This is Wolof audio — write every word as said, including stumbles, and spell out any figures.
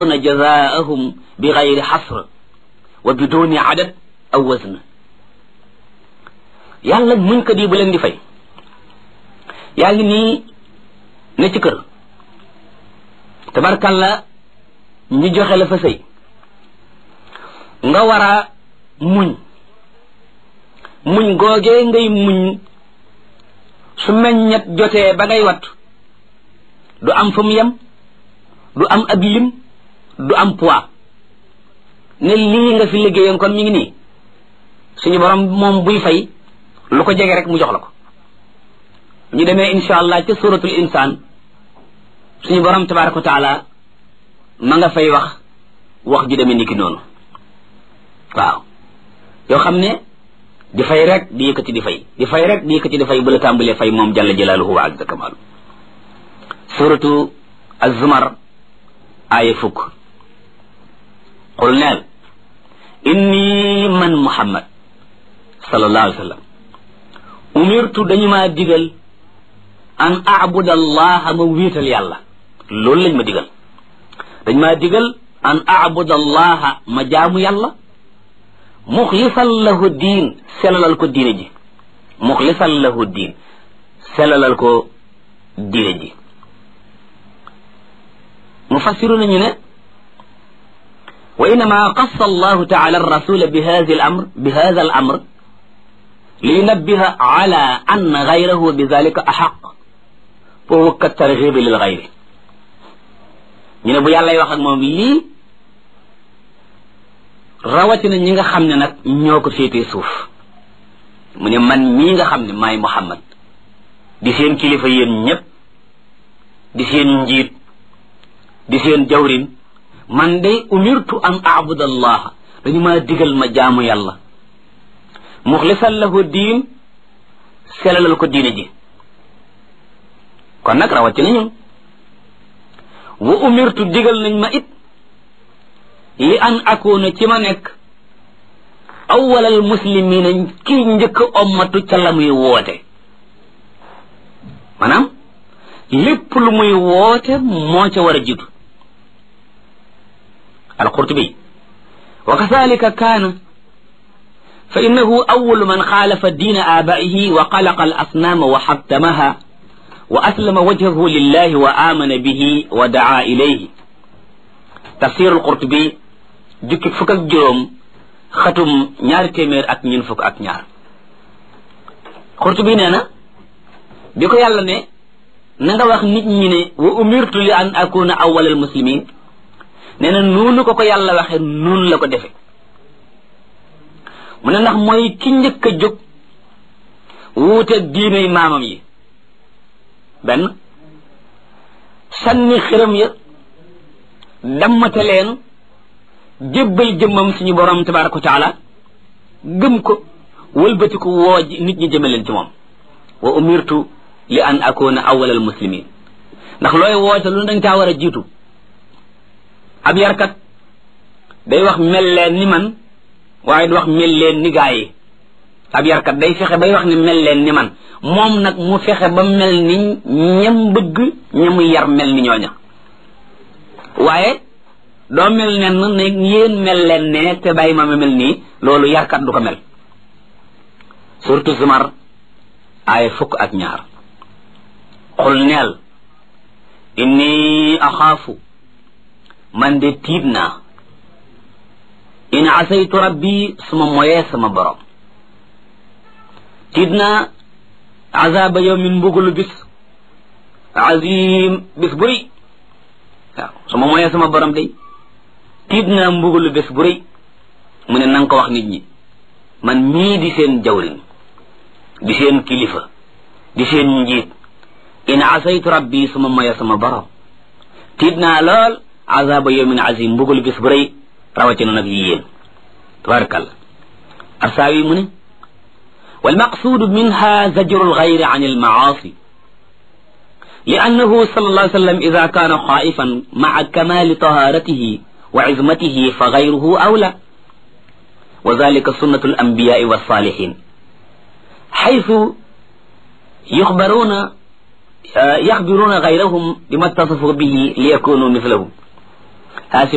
yujzawna jazaahum bi gayri xasr wa biduni adad aw wazn yàlla muñ ko di bu leen di fay yaa ngi nii ne ci kër tabarkalla ñu joxe la fa sëy nga war a muñ muñ googee ngay muñ su meññet jotee ba ngay wat du am fa mu yem du am ab lim du am poids ne lii nga fi liggéeyoon kon mi ngi nii suñu borom moom buy fay lu ko jege rek mu jox la ko ñu demee insha allah ca suratul insaan suñu borom tabaraka wa taala ma nga fay wax wax ju demee ni ki noonu waaw yoo xam ne di fay rek di yëkkati di fay di fay rek di yëkkati di fay bu la tàmbalee fay moom jalla jalaaluhu wa azza kamaalu suratu az-zumar aaya fukk qul neel inni man muhammad sallallahu alayhi wa sallam umirtu dañu maa digal an a'buda allaha ma wéetal yàlla loolu lañ ma digal dañ maa digal an a'buda allaha ma jaamu yàlla muxlisan lahu diin selalal ko diine ji muxlisan lahu diin selalal ko diine ji mufassiru nañu ne wa innama qassa allahu taala arrasula bi hada al amr bi hada al amr liyunabbiha ala anna gayrahu bi dalika axaq fa huwa ka targhibi lil gayri ñu ne bu yàllay wax ak moom lii rawatina ñi nga xam ne nag ñoo ko féetee suuf mu ne man mii nga xam ne maay Muhammad di seen kilifa yéen ñëpp di seen njiit di seen jawrin man day umirtu an a'buda allah dañu maa digal ma jaamu yàlla muxlisan lahu diin selalal ko diine ji kon nag rawatina ñun wa umirtu digal nañ ma it li an akuna ci ma nekk awwalal muslimina kii njëkk ommatu ca la muy woote maanaam lépp lu muy woote moo ca war a jiitu al-Qurtubi wa kadhalika kaana fa innahu awwalu man xaalafa diina aabaihi wa xalaqa al asnaama wa xattamaha wa aslama wajhahu lillahi wa aamana bihi wa daa ilayhi tafsir al-Qurtubi jukki fukk ak juróom xatum ñaari téeméer ak ñeent fukk ak ñaar Qurtubi nee na bi ko yàlla ne na nga wax nit ñi ne wa umirtu li an akuna awwalal muslimin nee na noonu ko ko yàlla waxe noonu la ko defe mu ne ndax mooy ki njëkk a jóg wuute diiney maamam yi benn sànni xiram ya dammate leen jébbal jëmmam suñu borom tabaraka wa taala gëm ko wëlbati ko woo nit ñi jëme leen ci moom wa umirtu li an akuna awwalal muslimin ndax looy woote lu dañ caa war a jiitu ab yarkat day wax mel leen ni man waaye du wax mel leen ni gaa yi ab yarkat day fexe bay wax ne mel leen ni man moom nag mu fexe ba mel ni ñam bëgg ñamu yar mel ni ñooña waaye doo mel nen ne yéen mel leen ne te bàyyi ma mel nii loolu yarkat du ko mel surtout Zumar ay fukk ak ñaar xul neel inni axaafu man de tiit naa in asaytu rabbi suma moyee sama borom tiit naa azaba yawmin mbugulu bis azim bis bu rëy waaw suma moyee sama borom day tiit naa mbugulu bis bu rëy mu ne na nga ko wax nit ñi man mii di seen jawrin di seen kilifa di seen njiit in asaytu rabbi suma moyee sama borom tiit naa lool azaba yawmin azim mbugulu bis bu rëy rawatina nag yéen tabarakallah asaawi mu ne والمقصود منها زجر الغير عن المعاصي لأنه صلى الله عليه وسلم إذا كان خائفا مع كمال طهارته وعزمته فغيره أولى وذلك سنة الأنبياء والصالحين حيث يخبرون يخبرون غيرهم بما اتصفوا به ليكونوا مثلهم